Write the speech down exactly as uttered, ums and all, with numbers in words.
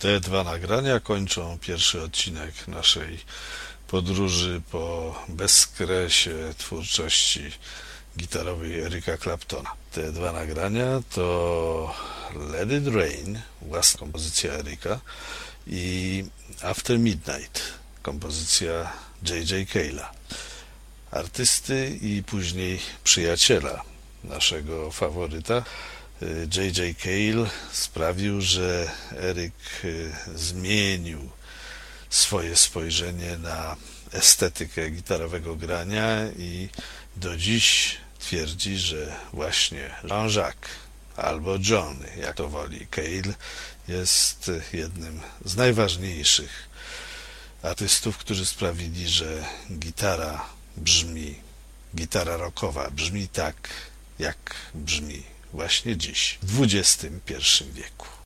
Te dwa nagrania kończą pierwszy odcinek naszej podróży po bezkresie twórczości gitarowej Erica Claptona. Te dwa nagrania to Let It Rain, własna kompozycja Erica, i After Midnight, kompozycja J J Cale'a, artysty i później przyjaciela naszego faworyta. J J Cale sprawił, że Eric zmienił swoje spojrzenie na estetykę gitarowego grania i do dziś twierdzi, że właśnie Jean-Jacques albo Johnny, jak to woli, Cale jest jednym z najważniejszych artystów, którzy sprawili, że gitara brzmi, gitara rockowa brzmi tak, jak brzmi właśnie dziś, w dwudziestym pierwszym wieku.